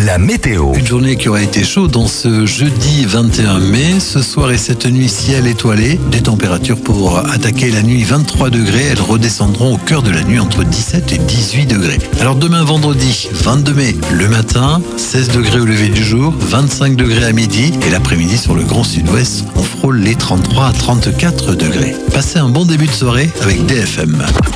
la météo. Une journée qui aura été chaude dans ce jeudi 21 mai. Ce soir et cette nuit, ciel étoilé. Des températures pour attaquer la nuit 23 degrés. Elles redescendront au cœur de la nuit entre 17 et 18 degrés. Alors demain vendredi 22 mai, le matin, 16 degrés au lever du jour, 25 degrés à midi. Et l'après-midi sur le grand sud-ouest, on frôle les 33 à 34 degrés. Passez un bon début de soirée avec DFM.